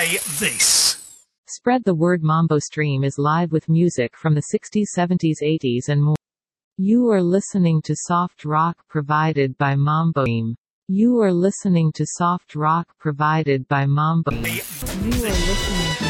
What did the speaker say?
Play this. Spread the word. Mambo Stream is live with music from the 60s, 70s, 80s and more. You are listening to soft rock provided by Mambo Stream. You are listening to soft rock provided by Mambo Stream. You are listening to